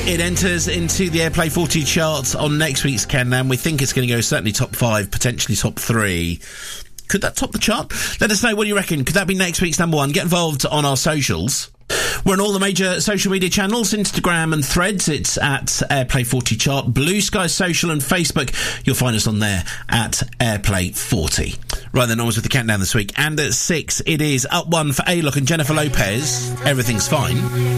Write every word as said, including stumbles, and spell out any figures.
It enters into the Airplay forty charts on next week's Countdown. We think it's going to go certainly top five, potentially top three. Could that top the chart? Let us know what you reckon. Could that be next week's number one? Get involved on our socials. We're on all the major social media channels, Instagram and Threads. It's at Airplay forty Chart. Blue Sky Social and Facebook. You'll find us on there at Airplay forty. Right then, onwards with the Countdown this week. And at six, it is up one for A-Lock and Jennifer Lopez. Everything's Fine.